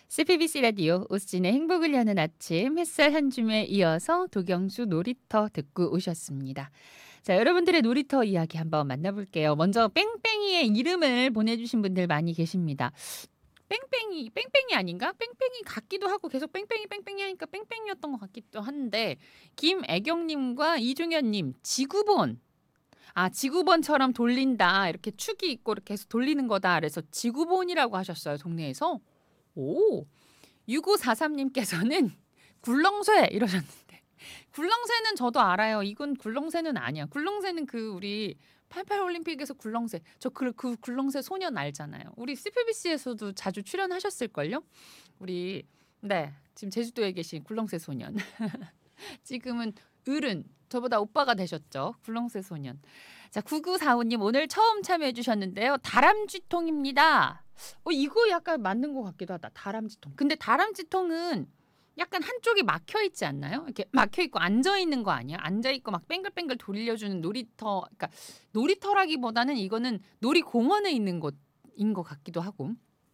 CBBC 라디오 오수진의 행복을 여는 아침 햇살 한 줌에 이어서 도경수 놀이터 듣고 오셨습니다. 자, 여러분들의 놀이터 이야기 한번 만나볼게요. 먼저 뺑뺑이의 이름을 보내주신 분들 많이 계십니다. 뺑뺑이 아닌가? 뺑뺑이 같기도 하고 계속 뺑뺑이 하니까 뺑뺑이였던 것 같기도 한데 김애경님과 이종현님 지구본. 아, 지구본처럼 돌린다. 이렇게 축이 있고 이렇게 해서 돌리는 거다. 그래서 지구본이라고 하셨어요, 동네에서. 오, 6543님께서는 굴렁쇠 이러셨는데 굴렁쇠는 저도 알아요. 이건 굴렁쇠는 아니야. 굴렁쇠는 그 우리 88 올림픽에서 굴렁쇠 그 굴렁쇠 소년 알잖아요. 우리 CPBC에서도 자주 출연하셨을걸요? 우리 네 지금 제주도에 계신 굴렁쇠 소년 지금은 을은 저보다 오빠가 되셨죠. 굴렁쇠 소년. 자, 9945님 오늘 처음 참여해 주셨는데요. 다람쥐통입니다. 이거 약간 맞는 것 같기도 하다. 다람쥐통. 근데 다람쥐통은 약간 한쪽이 막혀 있지 않나요? 이렇게 막혀 있고 앉아 있는 거 아니야? 앉아 있고 막 뱅글뱅글 돌려주는 놀이터. 그러니까 놀이터라기보다는 이거는 놀이공원에 있는 곳인 것 같기도 하고.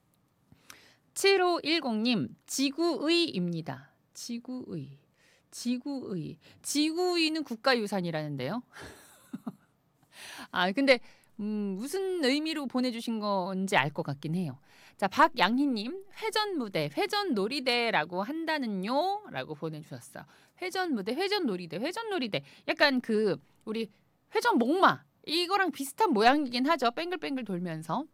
7510님 지구의입니다. 지구의는 국가유산이라는데요. 아, 근데 무슨 의미로 보내주신 건지 알 것 같긴 해요. 자, 박양희님 회전무대, 회전놀이대라고 한다는요? 라고 보내주셨어요. 회전무대, 회전놀이대. 약간 그 우리 회전목마 이거랑 비슷한 모양이긴 하죠. 뱅글뱅글 돌면서.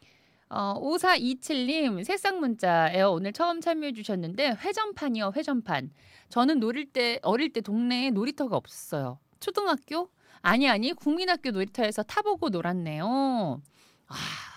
5427님 새싹 문자예요. 오늘 처음 참여해 주셨는데 회전판이요. 회전판. 저는 어릴 때 동네에 놀이터가 없었어요. 초등학교? 아니 국민학교 놀이터에서 타보고 놀았네요. 아,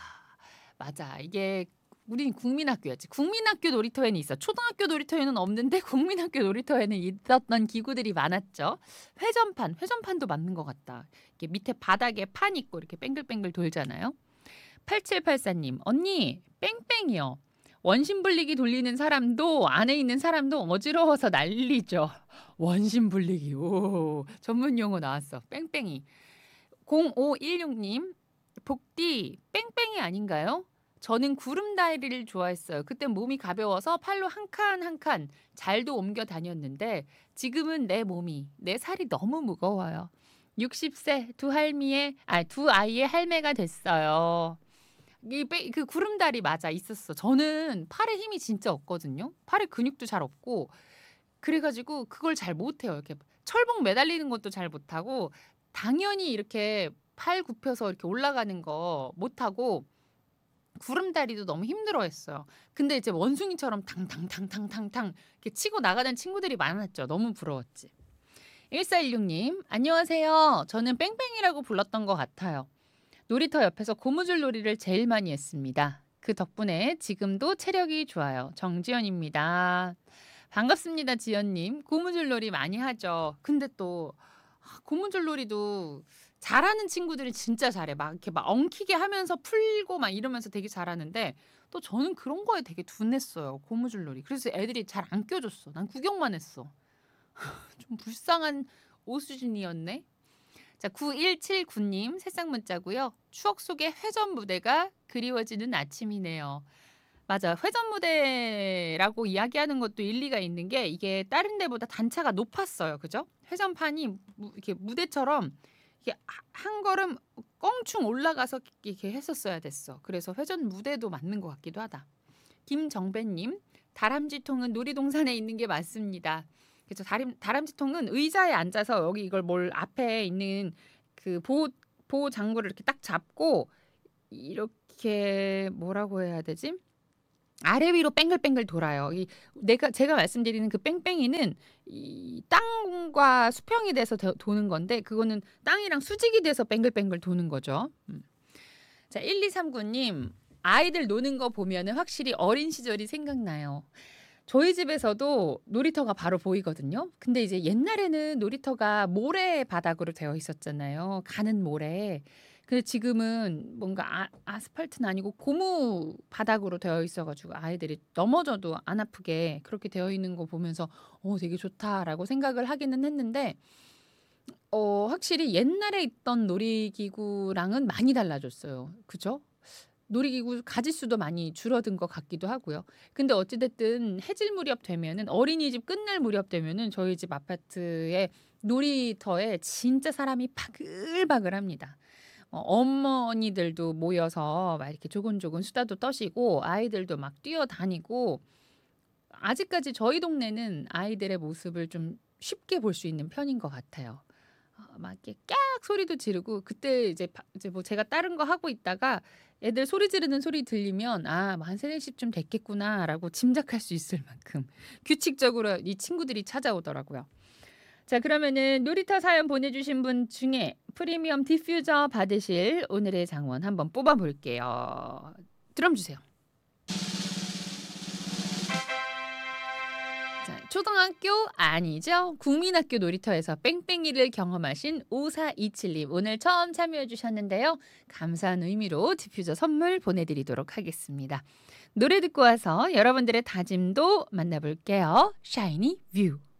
맞아. 이게 우린 국민학교였지. 국민학교 놀이터에는 있어. 초등학교 놀이터에는 없는데 국민학교 놀이터에는 있었던 기구들이 많았죠. 회전판도 맞는 것 같다. 이렇게 밑에 바닥에 판 있고 이렇게 뱅글뱅글 돌잖아요. 8784님, 언니, 뺑뺑이요. 원심불리기 돌리는 사람도 안에 있는 사람도 어지러워서 난리죠. 원심불리기. 오, 전문 용어 나왔어. 뺑뺑이. 0516님, 복디, 뺑뺑이 아닌가요? 저는 구름다리를 좋아했어요. 그때 몸이 가벼워서 팔로 한 칸 한 칸 잘도 옮겨 다녔는데 지금은 내 살이 너무 무거워요. 60세 두 아이의 할매가 됐어요. 그 구름다리 맞아 있었어. 저는 팔에 힘이 진짜 없거든요. 팔에 근육도 잘 없고 그래가지고 그걸 잘 못해요. 이렇게 철봉 매달리는 것도 잘 못하고 당연히 이렇게 팔 굽혀서 이렇게 올라가는 거 못하고 구름다리도 너무 힘들어했어요. 근데 이제 원숭이처럼 탕탕탕탕탕탕 이렇게 치고 나가는 친구들이 많았죠. 너무 부러웠지. 1416님 안녕하세요. 저는 뺑뺑이라고 불렀던 것 같아요. 놀이터 옆에서 고무줄 놀이를 제일 많이 했습니다. 그 덕분에 지금도 체력이 좋아요. 정지연입니다. 반갑습니다, 지연님. 고무줄 놀이 많이 하죠. 근데 또 고무줄 놀이도 잘하는 친구들은 진짜 잘해. 막 이렇게 막 엉키게 하면서 풀고 막 이러면서 되게 잘하는데 또 저는 그런 거에 되게 둔했어요. 고무줄 놀이. 그래서 애들이 잘 안 껴줬어. 난 구경만 했어. 좀 불쌍한 오수진이었네. 자, 9179님 새싹 문자고요. 추억 속의 회전 무대가 그리워지는 아침이네요. 맞아. 회전 무대라고 이야기하는 것도 일리가 있는 게 이게 다른 데보다 단차가 높았어요. 그죠? 회전판이 이렇게 무대처럼 이게 한 걸음 껑충 올라가서 이렇게 했었어야 됐어. 그래서 회전 무대도 맞는 것 같기도 하다. 김정배님, 다람쥐통은 놀이동산에 있는 게 맞습니다. 그래서 다람쥐통은 의자에 앉아서 여기 이걸 뭘 앞에 있는 그 보호 장구를 이렇게 딱 잡고 이렇게 뭐라고 해야 되지? 아래 위로 뱅글뱅글 돌아요. 제가 말씀드리는 그 뺑뺑이는 이 땅과 수평이 돼서 도는 건데 그거는 땅이랑 수직이 돼서 뱅글뱅글 도는 거죠. 자, 1239님 아이들 노는 거 보면은 확실히 어린 시절이 생각나요. 저희 집에서도 놀이터가 바로 보이거든요. 근데 이제 옛날에는 놀이터가 모래 바닥으로 되어 있었잖아요. 가는 모래. 근데 지금은 뭔가 아스팔트는 아니고 고무 바닥으로 되어 있어가지고 아이들이 넘어져도 안 아프게 그렇게 되어 있는 거 보면서 되게 좋다라고 생각을 하기는 했는데 확실히 옛날에 있던 놀이기구랑은 많이 달라졌어요. 그죠? 놀이기구 가짓수도 많이 줄어든 것 같기도 하고요. 근데 어찌 됐든 해질 무렵 되면은 어린이집 끝날 무렵 되면은 저희 집 아파트의 놀이터에 진짜 사람이 바글바글합니다. 어머니들도 모여서 막 이렇게 조곤조곤 수다도 떠시고 아이들도 막 뛰어다니고 아직까지 저희 동네는 아이들의 모습을 좀 쉽게 볼 수 있는 편인 것 같아요. 막 이렇게 깍 소리도 지르고 그때 이제 뭐 제가 다른 거 하고 있다가 애들 소리 지르는 소리 들리면 '아 뭐 한 3-4 시쯤 됐겠구나.'라고 짐작할 수 있을 만큼 규칙적으로 이 친구들이 찾아오더라고요. 자 그러면은 놀이터 사연 보내주신 분 중에 프리미엄 디퓨저 받으실 오늘의 장원 한번 뽑아 볼게요. 드럼 주세요. 자, 초등학교 아니죠. 국민학교 놀이터에서 뺑뺑이를 경험하신 5427님 오늘 처음 참여해 주셨는데요. 감사한 의미로 디퓨저 선물 보내드리도록 하겠습니다. 노래 듣고 와서 여러분들의 다짐도 만나볼게요. 샤이니 뷰.